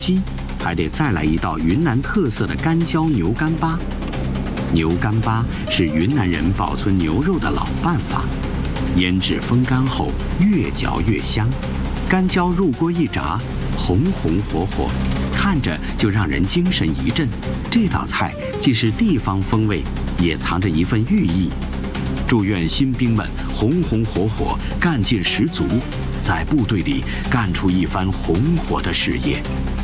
鸡，还得再来一道云南特色的干椒牛干巴。牛干巴是云南人保存牛肉的老办法，腌制风干后越嚼越香。干椒入锅一炸，红红火火，看着就让人精神一振。这道菜既是地方风味，也藏着一份寓意。祝愿新兵们红红火火，干劲十足，在部队里干出一番红火的事业。